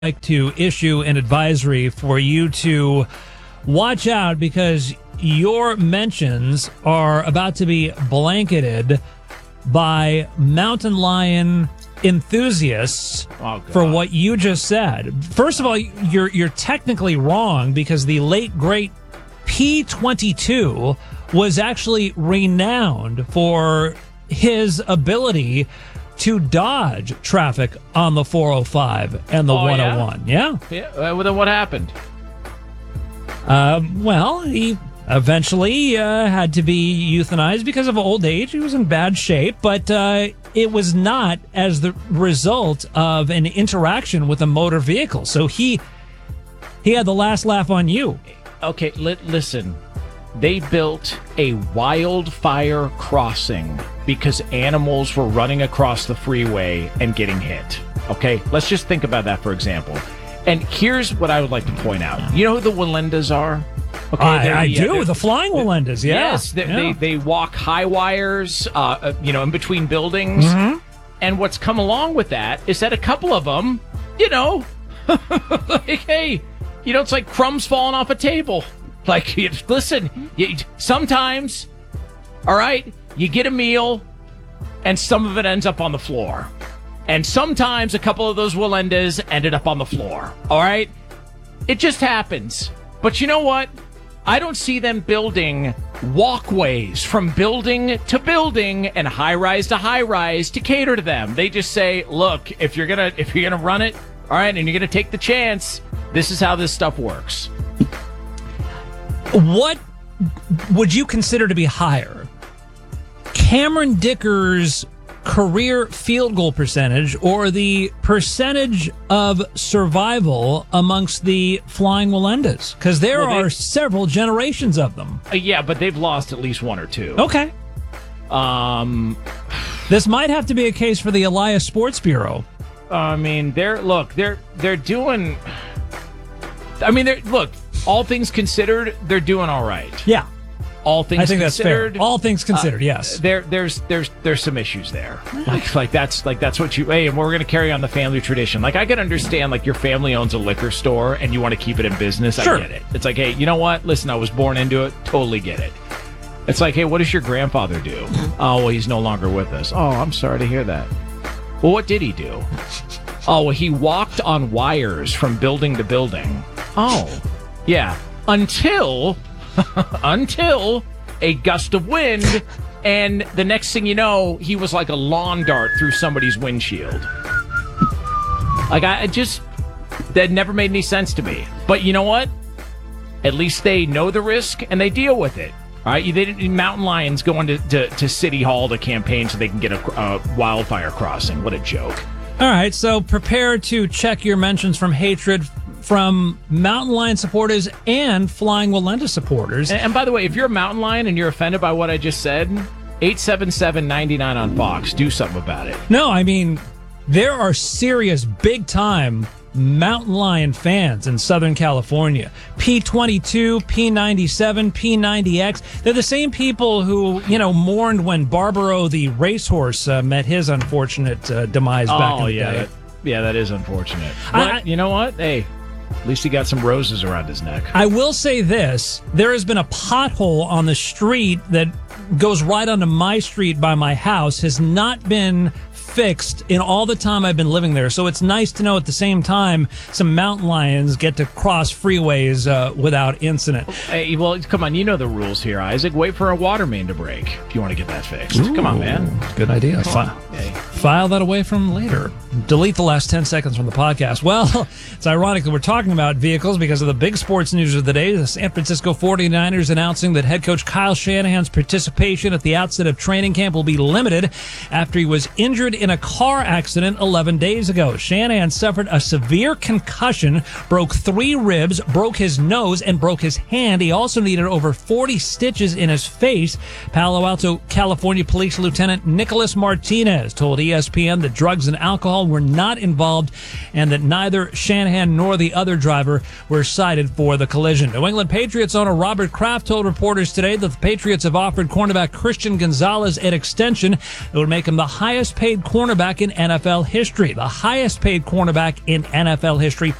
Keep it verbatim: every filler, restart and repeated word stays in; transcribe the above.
like to issue an advisory for you to watch out because your mentions are about to be blanketed by mountain lion enthusiasts oh, for what you just said. First of all, you're you're technically wrong because the late great P twenty-two was actually renowned for his ability to dodge traffic on the four oh five and the oh, one oh one. Yeah. Yeah. yeah. Well, then what happened? Uh, well, he eventually uh, had to be euthanized because of old age. He was in bad shape, but uh, it was not as the result of an interaction with a motor vehicle. So he he had the last laugh on you. Okay, li- listen. They built a wildfire crossing because animals were running across the freeway and getting hit. Okay, let's just think about that, for example. And here's what I would like to point out. You know who the Walendas are? Okay, I, I the, do. The flying Walendas, yeah. Yes, they, yeah. they, they walk high wires, uh, uh, you know, in between buildings. Mm-hmm. And what's come along with that is that a couple of them, you know, like, hey, you know, it's like crumbs falling off a table. Like, listen, you, sometimes, all right, you get a meal and some of it ends up on the floor. And sometimes a couple of those Walendas ended up on the floor, all right? It just happens. But you know what? I don't see them building walkways from building to building and high-rise to high-rise to cater to them. They just say, look, if you're gonna if you're gonna run it, all right, and you're gonna take the chance, this is how this stuff works. What would you consider to be higher? Cameron Dicker's career field goal percentage or the percentage of survival amongst the flying Walendas? Because there well, are several generations of them. Uh, yeah, but they've lost at least one or two. Okay. Um, this might have to be a case for the Elias Sports Bureau. I mean, they're look, they're they're doing. I mean, they're look. All things considered, they're doing all right. Yeah. All things I think considered. That's fair. All things considered, uh, yes. There, there's, there's, there's some issues there. Like, like that's, like that's what you. Hey, and we're going to carry on the family tradition. Like, I can understand, like your family owns a liquor store and you want to keep it in business. Sure. I get it. It's like, hey, you know what? Listen, I was born into it. Totally get it. It's like, hey, what does your grandfather do? Oh, well, he's no longer with us. Oh, I'm sorry to hear that. Well, what did he do? Oh, well, he walked on wires from building to building. Oh, yeah. Until, until a gust of wind, and the next thing you know, he was like a lawn dart through somebody's windshield. Like, I, I just, that never made any sense to me. But you know what? At least they know the risk and they deal with it. All right, they didn't mountain lions going to, to, to City Hall to campaign so they can get a, a wildfire crossing. What a joke. All right, so prepare to check your mentions from hatred from mountain lion supporters and flying Walenda supporters. And, and by the way, if you're a mountain lion and you're offended by what I just said, eight seven seven, nine nine on Fox. Do something about it. No, I mean, there are serious, big-time mountain lion fans in Southern California. P twenty-two, P ninety-seven, P ninety X. They're the same people who, you know, mourned when Barbaro the racehorse uh, met his unfortunate uh, demise oh, back in the yeah, day. that, yeah, that is unfortunate. But I, I, you know what? Hey, at least he got some roses around his neck. I will say this. There has been a pothole on the street that goes right onto my street by my house, has not been fixed in all the time I've been living there. So it's nice to know at the same time some mountain lions get to cross freeways uh, without incident. Hey, well, come on. You know the rules here, Isaac. Wait for a water main to break if you want to get that fixed. Ooh, come on, man. Good idea. File, hey. file that away from later. Delete the last ten seconds from the podcast. Well, it's ironic that we're talking about vehicles because of the big sports news of the day. The San Francisco forty-niners announcing that head coach Kyle Shanahan's participation at the outset of training camp will be limited after he was injured in a car accident eleven days ago. Shanahan suffered a severe concussion, broke three ribs, broke his nose, and broke his hand. He also needed over forty stitches in his face. Palo Alto, California Police Lieutenant Nicholas Martinez told E E S P N that drugs and alcohol were not involved and that neither Shanahan nor the other driver were cited for the collision. New England Patriots owner Robert Kraft told reporters today that the Patriots have offered cornerback Christian Gonzalez an extension that would make him the highest paid cornerback in N F L history. The highest paid cornerback in N F L history.